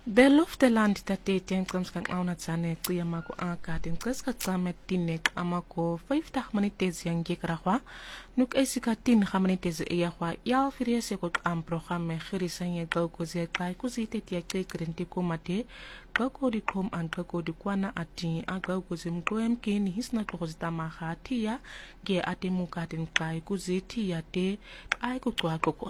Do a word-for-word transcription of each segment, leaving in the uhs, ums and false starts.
Belofteland tateten klamskan auna tsane tia mako akatin kreska tsame tinek amako vijftig minutes yang gekrakwa nuk esika tin minutes eyahwa yal firiese ko am programme khirisanye gauko ze kai kuzite tia krenti ko mate gauko di kom an gauko di kwana ati a gauko zem koem kin hisna ko zita maha tia ge atemu katin kai kuziti ya te ai ko kwa ko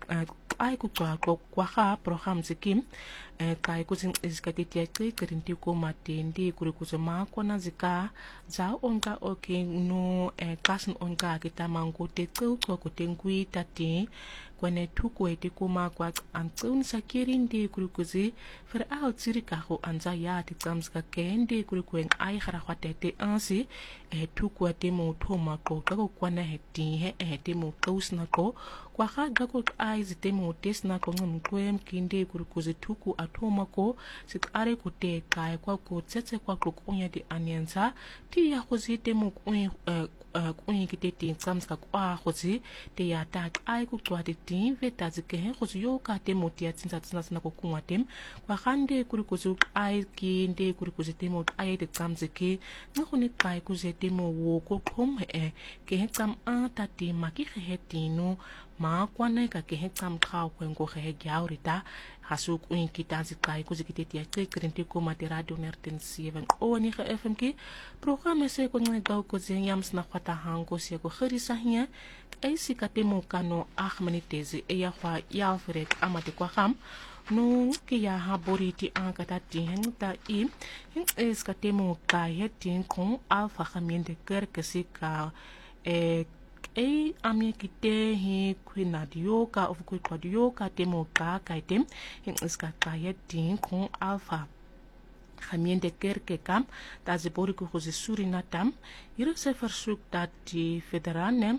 ai ko kwa ko kwa program zikim kai kuzin iskati tia krenti ko mate ndi kuri kuzema kona zika za onka oke no kasin onka kita mango te tsu ko tengui tati kwane tukwe te kuma kwa antsun sakirin de kurukuzi fer al tsirika ho anza ya te tsamska kende kurukwen ai khara khwate te ansi e tukwe te mo thoma ko ka ko kwana heti he e te mo kausna ko kwa kha ga ko ai zite mo tesna ko ngum kwem kinde kurukuzi tuku athoma ko sikare ko te kai kwa ko tsetse kwa ko onya de anyenza ti ya ko zite mo kwen kwenye kitete tsamska kwa khozi te ya ta ai ku twa de tin veta zike he khozi yo ka te motia tsinza tsina tsina ko kunwa tem kwa khande kuri kuzu ai ki nde kuri kuzu te mo ai de tsamzike ngone kai kuzu te mo wo ko khom e ke he tsam a ta te ma ki he tino ma kwana ka ke he tsam kha kwen ko he gyaurita hasu kuin kitanzi kai kuzu kitete ya tre krenti ko mate radio nerten seven o ni ga fm ki programme se ko ngai gau ko zen yams na kwata hango se ko khirisa hia ai sikate mo kano ah minutes e ya kwa ya frek amate kwa kham no ki ya ha boriti an kata tin ta i hin es kate mo ka hetin kon alfa khamien de ker ke sika e e amye kite hi kwina dioka of kwa dioka temo ka kaitem hin es ka ka hetin kon alfa khamien de kerke kam dat ze boriko khuze Surinatam hier se versoek dat die veteranen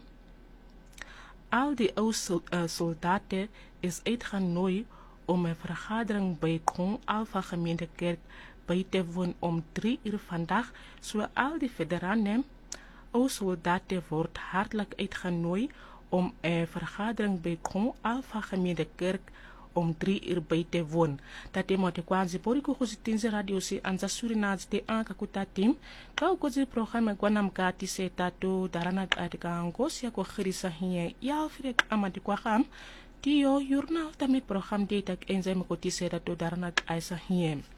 al die oude soldaten is uitgenooi om een vergadering bij Kong Alpha gemeentekerk bij te wonen om drie uur vandaag. Zo al die veteranen oude soldaten wordt hartelijk uitgenooi om een vergadering bij Kong Alpha gemeentekerk om drie uur bij te wonen. Dat is wat ik wou zeggen. Boriko kuzitinze radio si anza Surinaats te anka kutatim. Kau kuzi programma kwanam kati se tato darana atika angos ya ko khirisa hiye ya firek amadi kwa kham. Tio journal tamit program detak enzem ko ti se tato darana aisa hiye.